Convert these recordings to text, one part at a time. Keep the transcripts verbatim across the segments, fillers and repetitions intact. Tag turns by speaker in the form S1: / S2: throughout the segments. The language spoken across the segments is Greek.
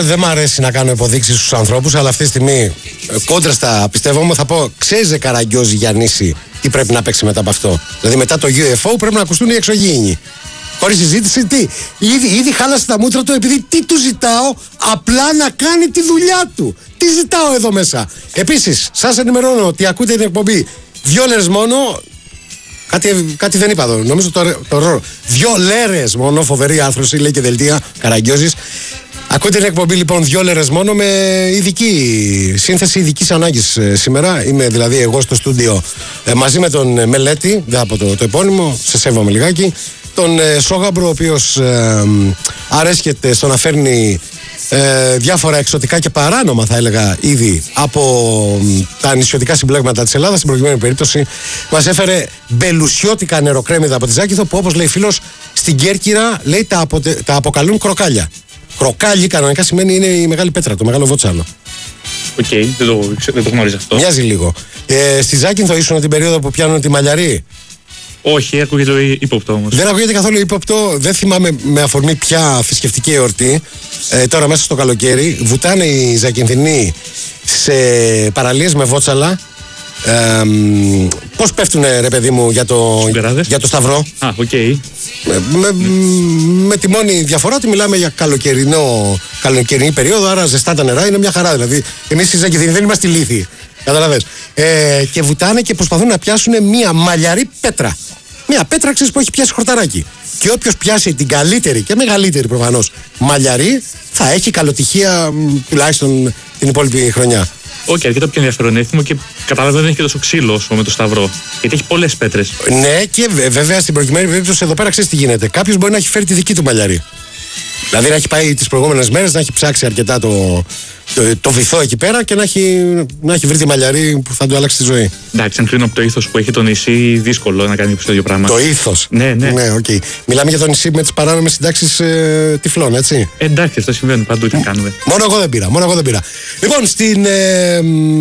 S1: Δεν μ' αρέσει να κάνω υποδείξεις στους ανθρώπους, αλλά αυτή τη στιγμή κόντρα στα πιστεύω μου θα πω, ξέρεις Καραγκιόζη Γιαννίση τι πρέπει να παίξει μετά από αυτό. Δηλαδή μετά το γιου εφ ο πρέπει να ακουστούν οι εξωγήινοι. Χωρίς συζήτηση, τι. Ήδη, ήδη χάλασε τα μούτρα του επειδή τι του ζητάω, απλά να κάνει τη δουλειά του. Τι ζητάω εδώ μέσα. Επίσης, σας ενημερώνω ότι ακούτε την εκπομπή δύο λέρες μόνο. Κάτι, κάτι δεν είπα εδώ. Νομίζω το, το ρόλο. Δύο λέρες μόνο, φοβερή άθρωση, λέει και δελτία Καραγκιόζης. Ακούτε την εκπομπή λοιπόν δύο λέρες μόνο με ειδική σύνθεση ειδικής ανάγκης ε, σήμερα. Είμαι δηλαδή εγώ στο στούντιο ε, μαζί με τον Μελέτη, δεν από το, το επώνυμο, σε σέβομαι λιγάκι. Τον ε, Σόγαμπρο, ο οποίος ε, αρέσκεται στο να φέρνει ε, διάφορα εξωτικά και παράνομα, θα έλεγα, ήδη από ε, τα νησιωτικά συμπλέγματα της Ελλάδας. Στην προηγούμενη περίπτωση μας έφερε μπελουσιώτικα νεροκρέμιδα από τη Ζάκηθο, που όπως λέει φίλος, στην Κέρκυρα λέει τα, αποτε, τα αποκαλούν κροκάλια. Κροκάλι κανονικά σημαίνει είναι η μεγάλη πέτρα, το μεγάλο βότσαλο.
S2: Οκ, okay, δεν, το, δεν το γνώριζα αυτό.
S1: Μοιάζει λίγο. Ε, στη Ζάκυνθο ήσουν την περίοδο που πιάνουν τη μαλλιαρή.
S2: Όχι, ακούγεται ύποπτο όμως.
S1: Δεν ακούγεται καθόλου ύποπτο, δεν θυμάμαι με αφορμή ποια θρησκευτική εορτή. Ε, τώρα μέσα στο καλοκαίρι βουτάνε οι Ζακυνθινοί σε παραλίες με βότσαλα. Ε, πώς πέφτουνε ρε παιδί μου για το, για το Σταυρό.
S2: Α, οκ. Okay.
S1: Με, με, με τη μόνη διαφορά ότι μιλάμε για καλοκαιρινό, καλοκαιρινή περίοδο, άρα ζεστά τα νερά είναι μια χαρά. Δηλαδή, εμείς οι Ζακυνθινοί δεν είμαστε ηλίθιοι. Καταλαβες. Ε, και βουτάνε και προσπαθούν να πιάσουν μια μαλλιαρή πέτρα. Μια πέτρα, ξέρεις, που έχει πιάσει χορταράκι. Και όποιος πιάσει την καλύτερη και μεγαλύτερη προφανώς μαλλιαρή, θα έχει καλοτυχία τουλάχιστον την υπόλοιπη χρονιά.
S2: Όχι, okay, αρκετά πιο ενδιαφέρον έθιμο και κατάλαβα δεν έχει και τόσο ξύλο όσο με το Σταυρό. Γιατί έχει πολλές πέτρες.
S1: Ναι, και βέβαια στην προκειμένη περίπτωση εδώ πέρα ξέρεις τι γίνεται. Κάποιος μπορεί να έχει φέρει τη δική του μαλλιαρή. Δηλαδή να έχει πάει τις προηγούμενες μέρες, να έχει ψάξει αρκετά το, το, το βυθό εκεί πέρα και να έχει, να έχει βρει τη μαλλιαρή που θα του αλλάξει τη ζωή.
S2: Εντάξει, αν κρίνω από το ήθος που έχει το νησί, δύσκολο να κάνει το ίδιο πράγμα.
S1: Το ήθος.
S2: Ναι, ναι.
S1: ναι okay. Μιλάμε για το νησί με τις παράνομες συντάξεις ε, τυφλών, έτσι.
S2: Ε, εντάξει, αυτό συμβαίνει παντού, τι κάνουμε.
S1: Μόνο εγώ δεν πήρα, μόνο εγώ δεν πήρα. Λοιπόν, στην, ε,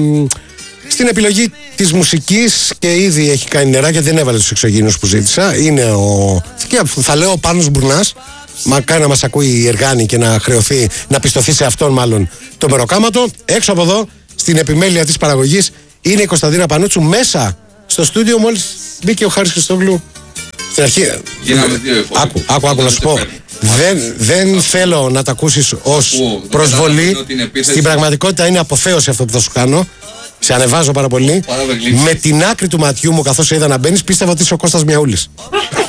S1: στην επιλογή της μουσικής και ήδη έχει κάνει νερά και δεν έβαλε τους εξωγήινους που ζήτησα. Είναι ο, θα λέω ο Πάνος Μπουρνάς. Μακάρι να μας ακούει η Εργάνη και να χρεωθεί, να πιστωθεί σε αυτόν μάλλον το μεροκάματο. Έξω από εδώ, στην επιμέλεια της παραγωγής, είναι η Κωνσταντίνα Πανούτσου. Μέσα στο στούντιο μόλις μπήκε ο Χάρης Χριστόγλου. Στην αρχή. Άκου, άκου, άκου να σου πω. Δεν, δεν θέλω να τα ακούσεις ως προσβολή. Στην πραγματικότητα είναι αποθέωση αυτό που θα σου κάνω. Σε ανεβάζω πάρα πολύ. Με την άκρη του ματιού μου, καθώς είδα να μπαίνεις, πίστευα ότι είσαι ο Κώστας Μιαούλης.